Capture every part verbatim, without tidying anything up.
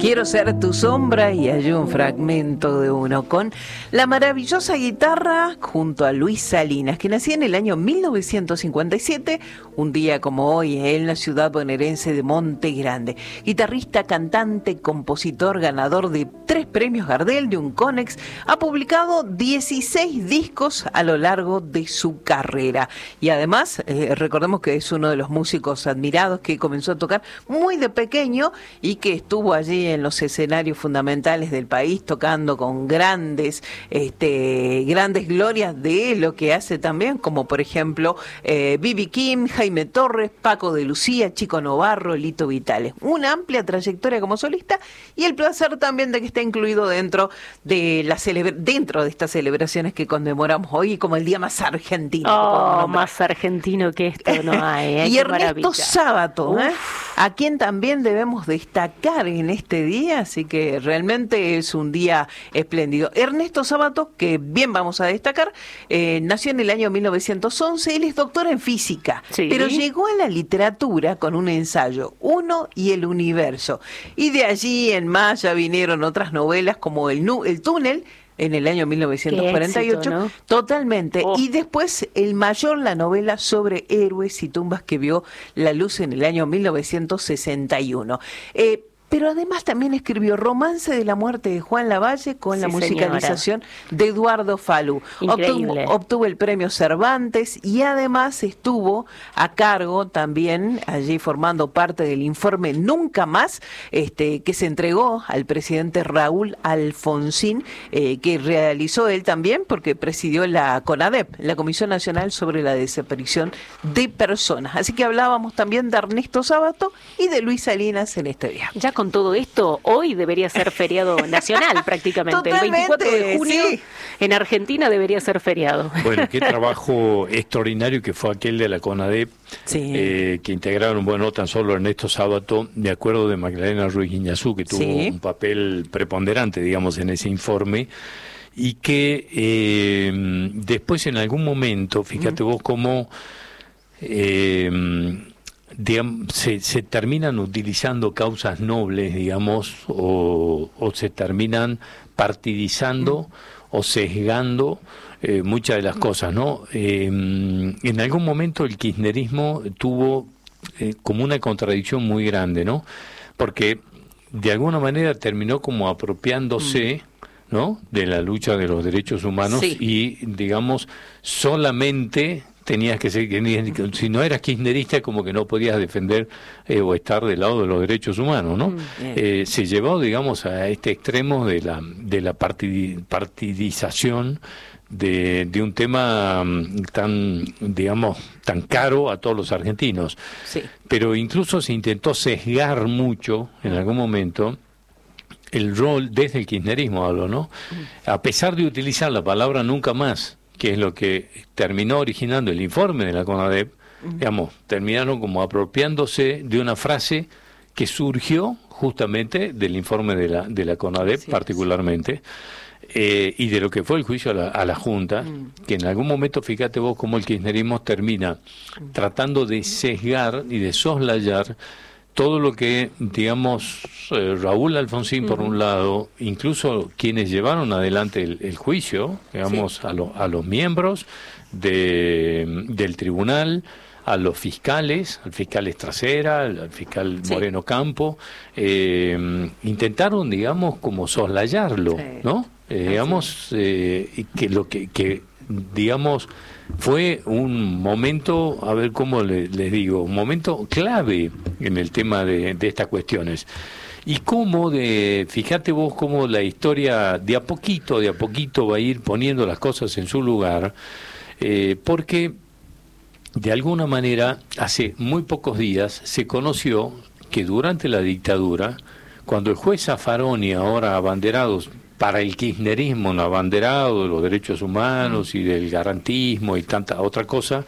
Quiero ser tu sombra, y hay un fragmento de uno con la maravillosa guitarra junto a Luis Salinas, que nacía en el año mil novecientos cincuenta y siete, un día como hoy, en la ciudad bonaerense de Monte Grande. Guitarrista, cantante, compositor, ganador de tres premios Gardel, de un Conex, ha publicado dieciséis discos a lo largo de su carrera. Y además, eh, recordemos que es uno de los músicos admirados que comenzó a tocar muy de pequeño y que estuvo allí en los escenarios fundamentales del país, tocando con grandes, este, grandes glorias de lo que hace también, como por ejemplo eh, B B King, Jaime Torres, Paco de Lucía, Chico Novarro, Lito Vitale. Una amplia trayectoria como solista y el placer también de que esté incluido dentro de la celebra- dentro de estas celebraciones que conmemoramos hoy como el día más argentino. Oh, más argentino que esto no hay. ¿eh? Y Qué Ernesto maravilla. Sábato, ¿eh? A quien también debemos destacar en este día, así que realmente es un día espléndido. Ernesto Sábato, que bien vamos a destacar, eh, nació en el año mil novecientos once, él es doctor en física, Sí. pero llegó a la literatura con un ensayo, Uno y el Universo, y de allí en más ya vinieron otras novelas como El, Nu- el Túnel, en el año mil novecientos cuarenta y ocho, Qué éxito, ¿no? totalmente. Oh. Y después El Mayor, la novela sobre héroes y tumbas que vio la luz en el año mil novecientos sesenta y uno. Eh, pero además también escribió Romance de la muerte de Juan Lavalle con Sí, la musicalización de Eduardo Falú. Obtuvo, Increíble. obtuvo el premio Cervantes y además estuvo a cargo también allí formando parte del informe Nunca Más, este, que se entregó al presidente Raúl Alfonsín, eh, que realizó él también porque presidió la CONADEP, la Comisión Nacional sobre la Desaparición de Personas. Así que hablábamos también de Ernesto Sábato y de Luis Salinas en este día. Ya con todo esto, hoy debería ser feriado nacional prácticamente. Totalmente, el veinticuatro de junio sí. en Argentina debería ser feriado. Bueno, qué trabajo extraordinario que fue aquel de la CONADEP, Sí. eh, que integraron, bueno, no tan solo Ernesto Sábato, de acuerdo de Magdalena Ruiz Guiñazú, que tuvo Sí. un papel preponderante, digamos, en ese informe, y que eh, después en algún momento, fíjate vos cómo eh, digamos, se, se terminan utilizando causas nobles, digamos, o, o se terminan partidizando o sesgando eh, muchas de las cosas, ¿no? Eh, en algún momento el kirchnerismo tuvo eh, como una contradicción muy grande, ¿no? Porque de alguna manera terminó como apropiándose, ¿no?, de la lucha de los derechos humanos, Sí. y, digamos, solamente tenías que ser, si no eras kirchnerista, como que no podías defender eh, o estar del lado de los derechos humanos, ¿no? Mm, bien. Eh, se llevó, digamos, a este extremo de la de la partidi- partidización de, de un tema mm, tan, digamos, tan caro a todos los argentinos. Sí. Pero incluso se intentó sesgar mucho en algún momento el rol desde el kirchnerismo, hablo, ¿no? A pesar de utilizar la palabra nunca más, que es lo que terminó originando el informe de la CONADEP, digamos, terminaron como apropiándose de una frase que surgió justamente del informe de la, de la CONADEP, Así es. particularmente, eh, y de lo que fue el juicio a la, a la Junta, Mm. que en algún momento, fíjate vos cómo el kirchnerismo termina tratando de sesgar y de soslayar todo lo que, digamos, eh, Raúl Alfonsín, por un lado, incluso quienes llevaron adelante el, el juicio, digamos, Sí. a, lo- a los miembros de, del tribunal, a los fiscales, al fiscal Estracera, al, al fiscal Sí. Moreno Campo, eh, intentaron, digamos, como soslayarlo, Sí. ¿no? Eh, digamos, eh, y que lo que, que, digamos, fue un momento, a ver cómo le- les digo, un momento clave en el tema de, de estas cuestiones. Y cómo, de, fíjate vos cómo la historia de a poquito, de a poquito va a ir poniendo las cosas en su lugar, eh, porque de alguna manera hace muy pocos días se conoció que durante la dictadura, cuando el juez Zaffaroni, ahora abanderados para el kirchnerismo, un abanderado de los derechos humanos y del garantismo y tanta otra cosa,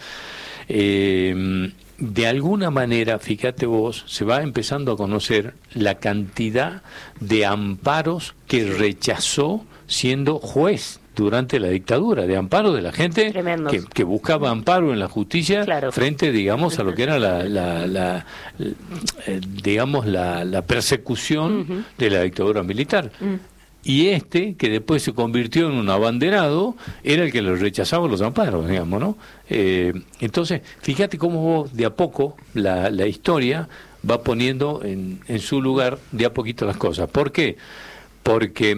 eh, de alguna manera, fíjate vos, se va empezando a conocer la cantidad de amparos que rechazó siendo juez durante la dictadura, de amparo de la gente que, que buscaba amparo en la justicia, claro, frente, digamos, a lo que era la, la, la, la digamos, la, la persecución uh-huh. de la dictadura militar. Uh-huh. Y este, que después se convirtió en un abanderado, era el que le rechazaba los amparos, digamos, ¿no? Eh, entonces, fíjate cómo de a poco la, la historia va poniendo en, en su lugar de a poquito las cosas. ¿Por qué? Porque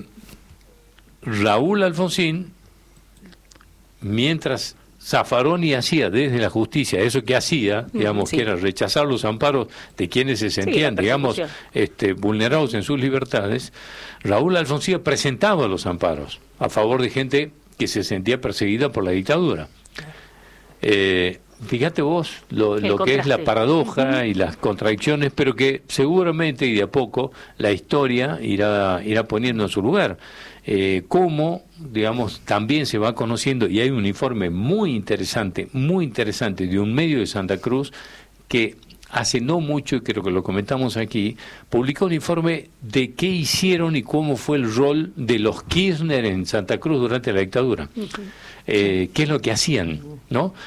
Raúl Alfonsín, mientras Zaffaroni hacía desde la justicia eso que hacía, digamos, sí. que era rechazar los amparos de quienes se sentían, sí, digamos, este, vulnerados en sus libertades, Raúl Alfonsín presentaba los amparos a favor de gente que se sentía perseguida por la dictadura. Eh, fíjate vos lo, lo que es la paradoja uh-huh. y las contradicciones, pero que seguramente y de a poco la historia irá, irá poniendo en su lugar. Eh, cómo, digamos, también se va conociendo, y hay un informe muy interesante, muy interesante de un medio de Santa Cruz que hace no mucho, y creo que lo comentamos aquí, publicó un informe de qué hicieron y cómo fue el rol de los Kirchner en Santa Cruz durante la dictadura. Uh-huh. Eh, qué es lo que hacían, ¿no?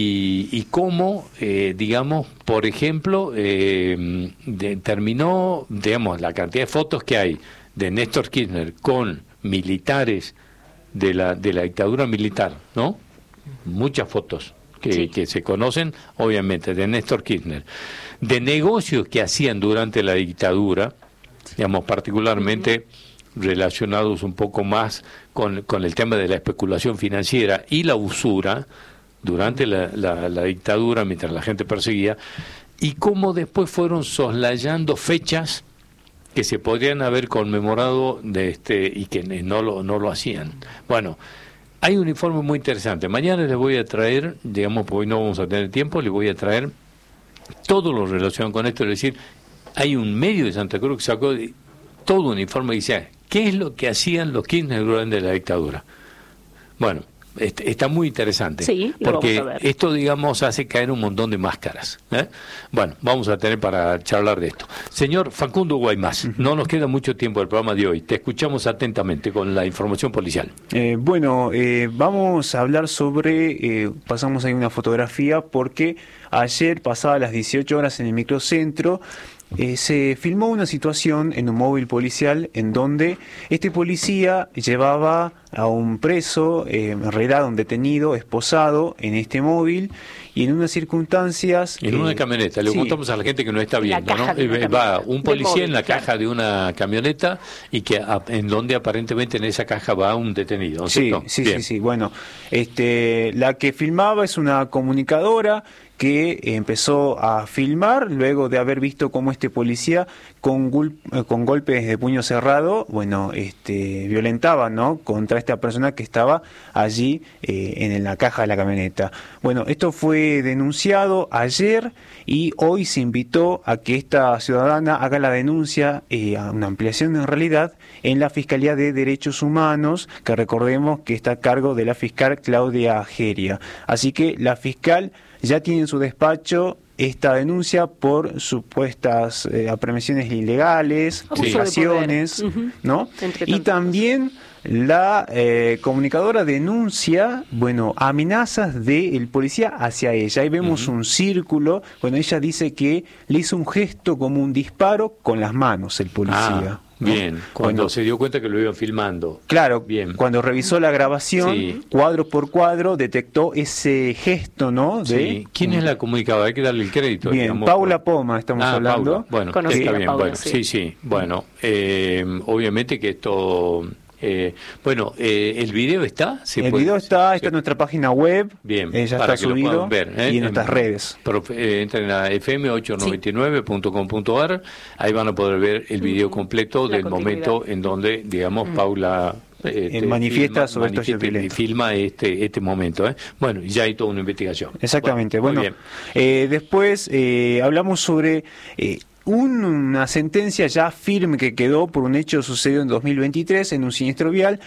Y, y cómo, eh, digamos, por ejemplo, eh, determinó, digamos, la cantidad de fotos que hay de Néstor Kirchner con militares de la de la dictadura militar, ¿no? Muchas fotos que, sí. que se conocen, obviamente, de Néstor Kirchner, de negocios que hacían durante la dictadura, digamos, particularmente uh-huh. relacionados un poco más con, con el tema de la especulación financiera y la usura durante la, la, la dictadura, mientras la gente perseguía, y cómo después fueron soslayando fechas que se podrían haber conmemorado de este y que no lo no lo hacían. Bueno, hay un informe muy interesante. Mañana les voy a traer, digamos, porque hoy no vamos a tener tiempo, les voy a traer todo lo relacionado con esto. Es decir, hay un medio de Santa Cruz que sacó todo un informe y dice, ¿qué es lo que hacían los Kirchner durante la dictadura? Bueno, está muy interesante, sí, porque esto, digamos, hace caer un montón de máscaras, ¿eh? Bueno, vamos a tener para charlar de esto. Señor Facundo Guaymás, no nos queda mucho tiempo del programa de hoy, te escuchamos atentamente con la información policial. Eh, bueno, eh, vamos a hablar sobre, eh, pasamos ahí una fotografía, porque ayer, pasadas las dieciocho horas en el microcentro, Eh, se filmó una situación en un móvil policial en donde este policía llevaba a un preso, eh, enredado, un detenido, esposado en este móvil, y en unas circunstancias... En eh, una camioneta, le sí. contamos a la gente que no está viendo, ¿no? Eh, va un policía móvil, en la caja claro. de una camioneta, y que a, en donde aparentemente en esa caja va un detenido, ¿no? Sí, sí, sí, sí, bueno, este, la que filmaba es una comunicadora que empezó a filmar luego de haber visto cómo este policía con, gul con golpes de puño cerrado, bueno, este, violentaba, ¿no?, contra esta persona que estaba allí eh, en la caja de la camioneta. Bueno, esto fue denunciado ayer y hoy se invitó a que esta ciudadana haga la denuncia, eh, a una ampliación en realidad, en la Fiscalía de Derechos Humanos, que recordemos que está a cargo de la fiscal Claudia Geria. Así que la fiscal ya tiene en su despacho esta denuncia por supuestas eh, aprehensiones ilegales, violaciones, uh-huh. ¿no? Y también la eh, comunicadora denuncia, bueno, amenazas del policía hacia ella. Ahí vemos uh-huh. un círculo. Bueno, ella dice que le hizo un gesto como un disparo con las manos el policía. Ah. Bien, ¿no? Cuando bueno, se dio cuenta que lo iban filmando. Claro, bien. Cuando revisó la grabación, sí. cuadro por cuadro, detectó ese gesto, ¿no? De, sí. ¿Quién es la comunicadora? Hay que darle el crédito. Bien, digamos, Paula Poma estamos ah, hablando. Paula. Bueno, Conocí está bien. Paula, Bueno, sí, sí, sí. Bueno, eh, obviamente que esto... Eh, bueno, eh, ¿el video está? ¿Se el puede, video está, está en nuestra página web. Bien, eh, ya está subido ver, ¿eh? y en nuestras en, redes. Profe, eh, entren a f m ocho noventa y nueve punto com punto a r, ahí van a poder ver el video completo del momento en donde, digamos, mm. Paula... Este, manifiesta filma, sobre manifiesta, estos y filma este este momento, ¿eh? Bueno, ya hay toda una investigación. Exactamente. Bueno, bueno eh, después eh, hablamos sobre... Eh, una sentencia ya firme que quedó por un hecho sucedido en dos mil veintitrés en un siniestro vial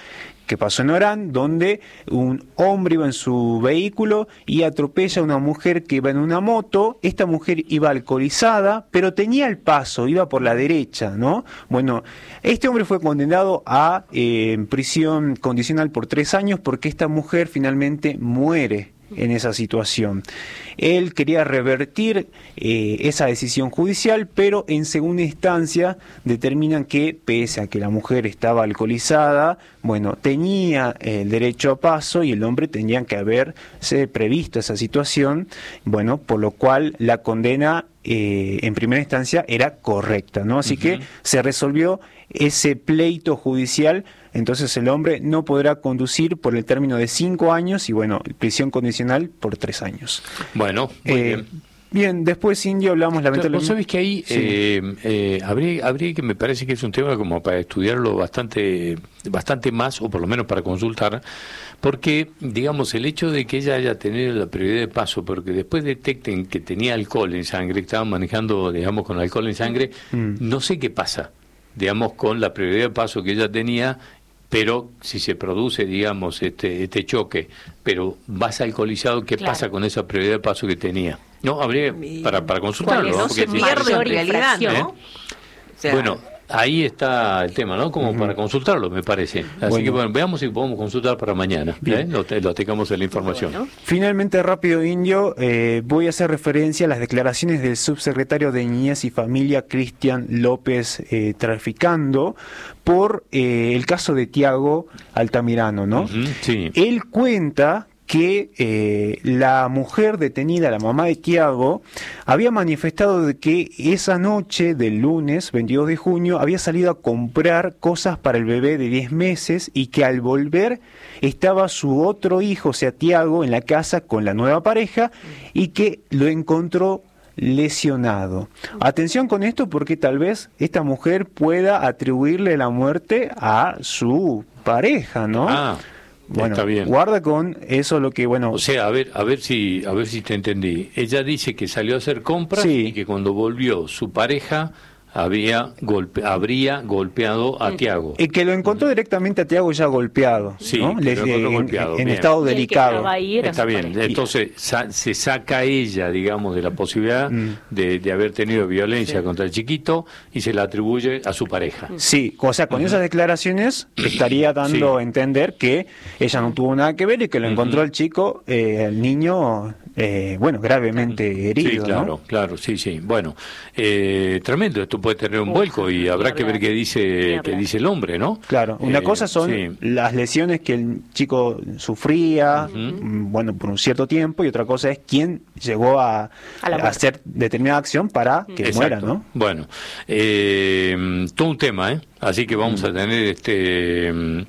que pasó en Orán, donde un hombre iba en su vehículo y atropella a una mujer que iba en una moto. Esta mujer iba alcoholizada, pero tenía el paso, iba por la derecha, ¿no? Bueno, este hombre fue condenado a eh, prisión condicional por tres años porque esta mujer finalmente muere en esa situación. Él quería revertir eh, esa decisión judicial, pero en segunda instancia determinan que, pese a que la mujer estaba alcoholizada, bueno, tenía el derecho a paso y el hombre tenía que haberse previsto esa situación, bueno, por lo cual la condena eh, en primera instancia era correcta, ¿no? Así uh-huh. que se resolvió ese pleito judicial. Entonces el hombre no podrá conducir por el término de cinco años y, bueno, prisión condicional por tres años. Bueno, muy eh, bien. Bien, después, Indio, hablamos lamentablemente... Vos sabés que ahí sí. eh, eh, habría, habría que, me parece que es un tema como para estudiarlo bastante, bastante más, o por lo menos para consultar, porque, digamos, el hecho de que ella haya tenido la prioridad de paso, porque después detecten que tenía alcohol en sangre, que estaban manejando, digamos, con alcohol en sangre, mm. no sé qué pasa, digamos, con la prioridad de paso que ella tenía. Pero si se produce, digamos, este este choque, pero vas alcoholizado, ¿qué claro. pasa con esa prioridad de paso que tenía? No, habría para para consultarlo, ¿no? ¿no? Porque se pierde en realidad, ¿no? ¿Eh? O sea, bueno, ahí está el tema, ¿no? Como uh-huh. para consultarlo, me parece. Así bueno. que bueno, veamos si podemos consultar para mañana, ¿eh? Lo, lo tengamos en la información. Bueno. Finalmente, rápido, Indio, eh, voy a hacer referencia a las declaraciones del subsecretario de Niñez y Familia, Cristian López eh, Traficando, por eh, el caso de Tiago Altamirano, ¿no? Uh-huh. Sí. Él cuenta que eh, la mujer detenida, la mamá de Tiago, había manifestado de que esa noche del lunes veintidós de junio había salido a comprar cosas para el bebé de diez meses y que al volver estaba su otro hijo, o sea, Tiago, en la casa con la nueva pareja y que lo encontró lesionado. Atención con esto porque tal vez esta mujer pueda atribuirle la muerte a su pareja, ¿no? Ah. Bueno, está bien. Guarda con eso lo que, bueno... O sea, a ver, a ver si a ver si te entendí. Ella dice que salió a hacer compras sí. y que cuando volvió su pareja había golpe, habría golpeado a Tiago. Y que lo encontró directamente a Tiago ya golpeado, sí, ¿no? Le, lo encontró en, golpeado. En, en estado delicado. Está bien, entonces sa se saca ella, digamos, de la posibilidad mm. de, de haber tenido violencia sí. contra el chiquito y se la atribuye a su pareja. Sí, o sea, con uh-huh. esas declaraciones estaría dando sí. a entender que ella no tuvo nada que ver y que lo encontró uh-huh. el chico, eh, el niño... Eh, bueno, gravemente herido. Sí, claro, ¿no? claro, sí, sí. Bueno, eh, tremendo, esto puede tener un vuelco y habrá que ver qué dice qué dice el hombre, ¿no? Claro, una eh, cosa son sí. las lesiones que el chico sufría, uh-huh. bueno, por un cierto tiempo, y otra cosa es quién llegó a, a, a hacer determinada acción para que Exacto. muera, ¿no? Bueno, eh, todo un tema, ¿eh? Así que vamos uh-huh. a tener este...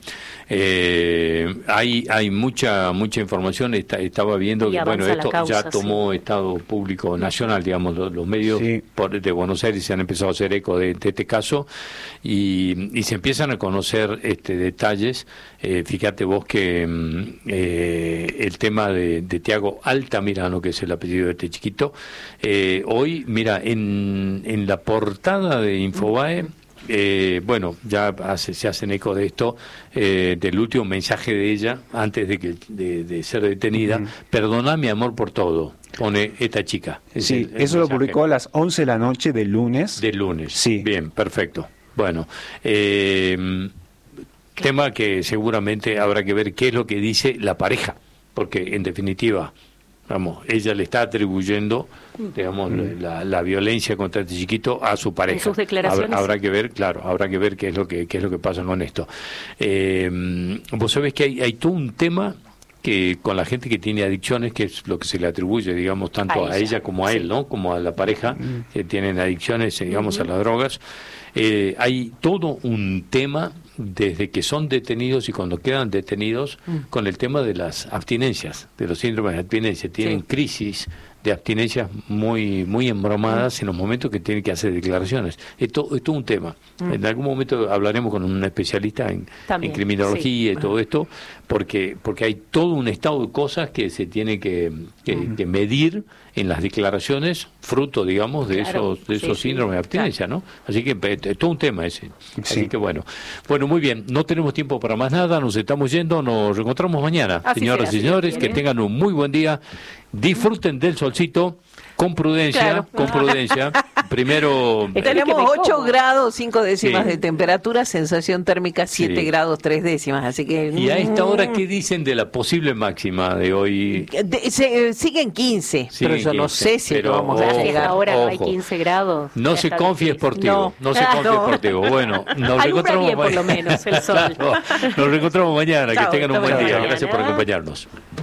Eh, hay hay mucha mucha información. Está, estaba viendo que bueno esto causa, ya tomó sí. estado público nacional, digamos, los, los medios sí. por, de Buenos Aires se han empezado a hacer eco de, de este caso y, y se empiezan a conocer este detalles. Eh, fíjate vos que eh, el tema de, de Tiago Altamirano, que es el apellido de este chiquito, eh, hoy, mira, en, en la portada de Infobae, Eh, bueno, ya hace, se hacen eco de esto, eh, del último mensaje de ella, antes de que de, de ser detenida, uh-huh. perdona mi amor por todo, pone esta chica. Es sí, el, el eso mensaje. Lo publicó a las once de la noche del lunes. Del lunes, sí. Bien, perfecto. Bueno, eh, tema que seguramente habrá que ver qué es lo que dice la pareja, porque en definitiva... Vamos, ella le está atribuyendo, digamos, mm. la, la violencia contra este chiquito a su pareja. ¿En sus declaraciones? Habrá, habrá que ver, claro, habrá que ver qué es lo que qué es lo que pasa con esto. Eh, vos sabés que hay, hay todo un tema que con la gente que tiene adicciones, que es lo que se le atribuye, digamos, tanto a ella, a ella como a él, sí. ¿no? Como a la pareja mm. que tienen adicciones, digamos, mm. a las drogas. Eh, hay todo un tema desde que son detenidos y cuando quedan detenidos mm. con el tema de las abstinencias, de los síndromes de abstinencia. Tienen sí. crisis de abstinencias muy muy embromadas mm. en los momentos que tienen que hacer declaraciones. Esto es todo un tema. Mm. En algún momento hablaremos con un especialista en, en criminología sí. y todo esto, porque porque hay todo un estado de cosas que se tiene que, que, mm. que medir en las declaraciones, fruto, digamos, de claro, esos de esos sí, síndromes sí, de abstinencia, claro. ¿no? Así que es todo un tema ese. Sí. Así que bueno. Bueno, muy bien. No tenemos tiempo para más nada, nos estamos yendo, nos reencontramos mañana. Así Señoras será, y señores, que tengan un muy buen día. Disfruten del solcito con prudencia, claro. con prudencia. Primero... Tenemos ocho grados, cinco décimas sí. de temperatura, sensación térmica siete sí. grados, tres décimas, así que... ¿Y a esta hora qué dicen de la posible máxima de hoy? De, se, siguen quince, siguen pero yo quince, no sé si lo vamos a llegar. Ahora no hay quince grados. No se confíe Sportivo, no, no se confíe Sportivo. Bueno, nos reencontramos bien, por lo menos, el sol. Claro, nos reencontramos mañana, Chao, que tengan un buen día. Gracias por acompañarnos.